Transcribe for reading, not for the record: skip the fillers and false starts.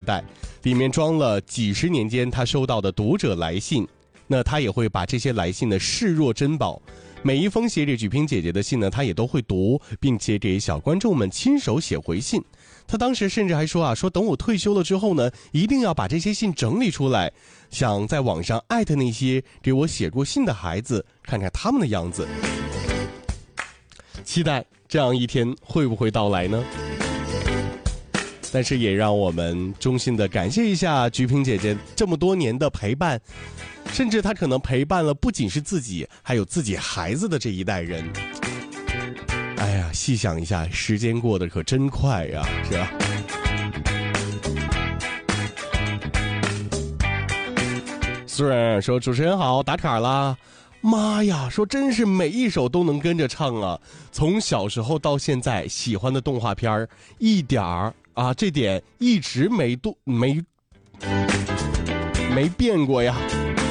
袋，里面装了几十年间他收到的读者来信。那他也会把这些来信呢视若珍宝，每一封写给举萍姐姐的信呢，他也都会读，并且给小观众们亲手写回信。他当时甚至还说说等我退休了之后呢，一定要把这些信整理出来，想在网上艾特那些给我写过信的孩子，看看他们的样子。期待这样一天会不会到来呢？但是也让我们衷心的感谢一下举萍姐姐这么多年的陪伴，甚至她可能陪伴了不仅是自己，还有自己孩子的这一代人。哎呀，细想一下，时间过得可真快呀，是吧？虽然说主持人好，打卡啦。妈呀，说真是每一首都能跟着唱啊！从小时候到现在，喜欢的动画片一点儿啊，这点一直没变过呀。